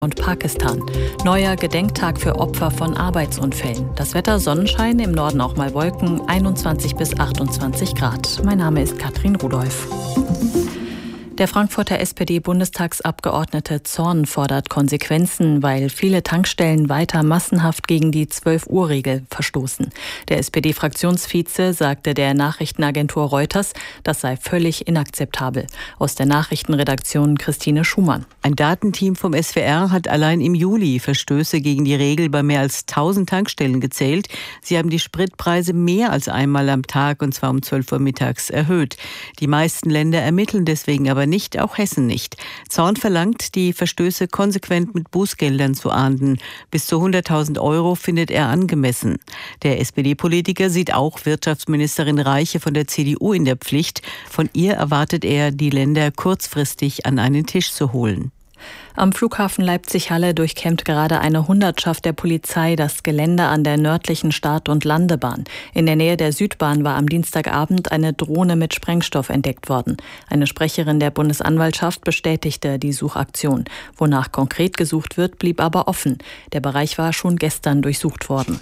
und Pakistan. Neuer Gedenktag für Opfer von Arbeitsunfällen. Das Wetter Sonnenschein, im Norden auch mal Wolken, 21 bis 28 Grad. Mein Name ist Katrin Rudolph. Der Frankfurter SPD-Bundestagsabgeordnete Zorn fordert Konsequenzen, weil viele Tankstellen weiter massenhaft gegen die 12-Uhr-Regel verstoßen. Der SPD-Fraktionsvize sagte der Nachrichtenagentur Reuters, das sei völlig inakzeptabel. Aus der Nachrichtenredaktion Christine Schumann. Ein Datenteam vom SWR hat allein im Juli Verstöße gegen die Regel bei mehr als 1000 Tankstellen gezählt. Sie haben die Spritpreise mehr als einmal am Tag, und zwar um 12 Uhr mittags, erhöht. Die meisten Länder ermitteln deswegen aber nicht, auch Hessen nicht. Zorn verlangt, die Verstöße konsequent mit Bußgeldern zu ahnden. Bis zu 100.000 € findet er angemessen. Der SPD-Politiker sieht auch Wirtschaftsministerin Reiche von der CDU in der Pflicht. Von ihr erwartet er, die Länder kurzfristig an einen Tisch zu holen. Am Flughafen Leipzig-Halle durchkämmt gerade eine Hundertschaft der Polizei das Gelände an der nördlichen Start- und Landebahn. In der Nähe der Südbahn war am Dienstagabend eine Drohne mit Sprengstoff entdeckt worden. Eine Sprecherin der Bundesanwaltschaft bestätigte die Suchaktion. Wonach konkret gesucht wird, blieb aber offen. Der Bereich war schon gestern durchsucht worden.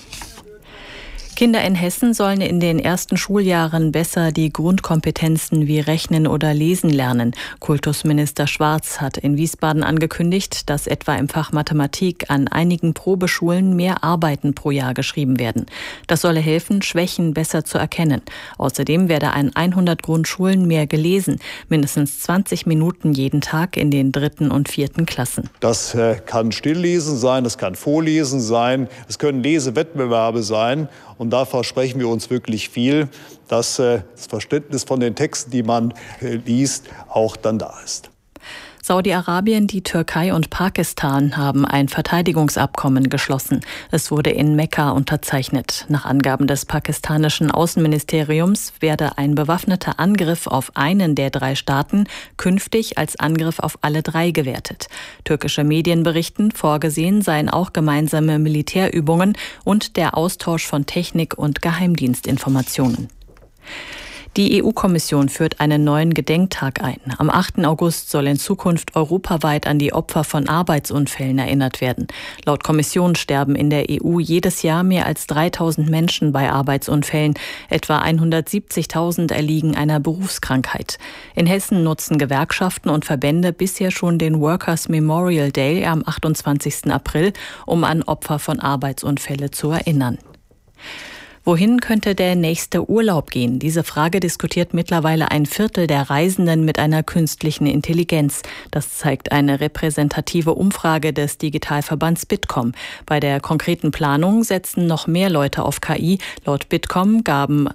Kinder in Hessen sollen in den ersten Schuljahren besser die Grundkompetenzen wie Rechnen oder Lesen lernen. Kultusminister Schwarz hat in Wiesbaden angekündigt, dass etwa im Fach Mathematik an einigen Probeschulen mehr Arbeiten pro Jahr geschrieben werden. Das solle helfen, Schwächen besser zu erkennen. Außerdem werde an 100 Grundschulen mehr gelesen, mindestens 20 Minuten jeden Tag in den 3. und 4. Klassen. Das kann Stilllesen sein, das kann Vorlesen sein, es können Lesewettbewerbe sein. Und da versprechen wir uns wirklich viel, dass das Verständnis von den Texten, die man liest, auch dann da ist. Saudi-Arabien, die Türkei und Pakistan haben ein Verteidigungsabkommen geschlossen. Es wurde in Mekka unterzeichnet. Nach Angaben des pakistanischen Außenministeriums werde ein bewaffneter Angriff auf einen der 3 Staaten künftig als Angriff auf alle 3 gewertet. Türkische Medien berichten, vorgesehen seien auch gemeinsame Militärübungen und der Austausch von Technik und Geheimdienstinformationen. Die EU-Kommission führt einen neuen Gedenktag ein. Am 8. August soll in Zukunft europaweit an die Opfer von Arbeitsunfällen erinnert werden. Laut Kommission sterben in der EU jedes Jahr mehr als 3000 Menschen bei Arbeitsunfällen. Etwa 170.000 erliegen einer Berufskrankheit. In Hessen nutzen Gewerkschaften und Verbände bisher schon den Workers' Memorial Day am 28. April, um an Opfer von Arbeitsunfällen zu erinnern. Wohin könnte der nächste Urlaub gehen? Diese Frage diskutiert mittlerweile ein Viertel der Reisenden mit einer künstlichen Intelligenz. Das zeigt eine repräsentative Umfrage des Digitalverbands Bitkom. Bei der konkreten Planung setzen noch mehr Leute auf KI. Laut Bitkom gaben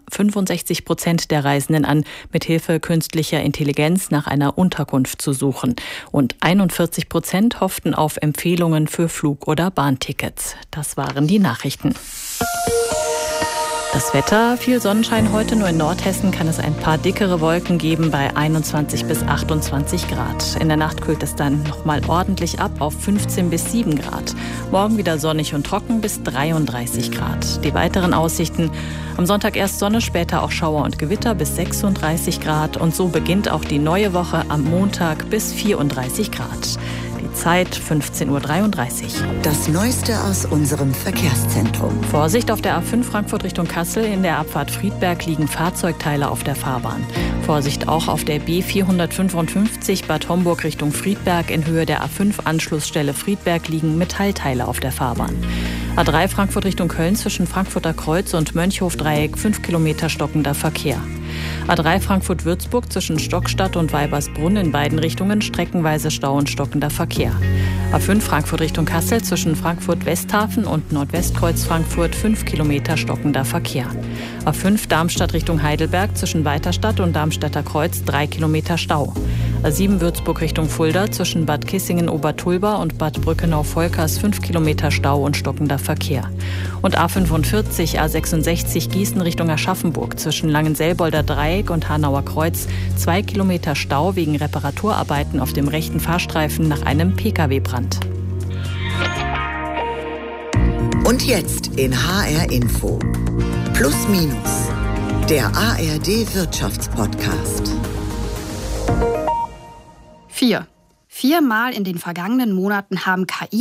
65% der Reisenden an, mithilfe künstlicher Intelligenz nach einer Unterkunft zu suchen. Und 41% hofften auf Empfehlungen für Flug- oder Bahntickets. Das waren die Nachrichten. Das Wetter, viel Sonnenschein heute, nur in Nordhessen kann es ein paar dickere Wolken geben bei 21 bis 28 Grad. In der Nacht kühlt es dann nochmal ordentlich ab auf 15 bis 7 Grad. Morgen wieder sonnig und trocken bis 33 Grad. Die weiteren Aussichten: am Sonntag erst Sonne, später auch Schauer und Gewitter bis 36 Grad. Und so beginnt auch die neue Woche am Montag bis 34 Grad. Zeit 15.33 Uhr. Das Neueste aus unserem Verkehrszentrum. Vorsicht auf der A5 Frankfurt Richtung Kassel. In der Abfahrt Friedberg liegen Fahrzeugteile auf der Fahrbahn. Vorsicht auch auf der B455 Bad Homburg Richtung Friedberg. In Höhe der A5 Anschlussstelle Friedberg liegen Metallteile auf der Fahrbahn. A3 Frankfurt Richtung Köln zwischen Frankfurter Kreuz und Mönchhof-Dreieck 5 Kilometer stockender Verkehr. A3 Frankfurt-Würzburg zwischen Stockstadt und Weibersbrunn in beiden Richtungen streckenweise Stau und stockender Verkehr. A5 Frankfurt Richtung Kassel zwischen Frankfurt-Westhafen und Nordwestkreuz Frankfurt 5 Kilometer stockender Verkehr. A5 Darmstadt Richtung Heidelberg zwischen Weiterstadt und Darmstädter Kreuz 3 Kilometer Stau. A7 Würzburg Richtung Fulda zwischen Bad Kissingen-Obertulba und Bad Brückenau-Volkers 5 Kilometer Stau und stockender Verkehr. Und A45 A66 Gießen Richtung Aschaffenburg zwischen Langenselbolder Dreieck und Hanauer Kreuz 2 Kilometer Stau wegen Reparaturarbeiten auf dem rechten Fahrstreifen nach einem Pkw-Brand. Und jetzt in HR Info. Plus Minus. Der ARD Wirtschaftspodcast. 4. Viermal in den vergangenen Monaten haben KI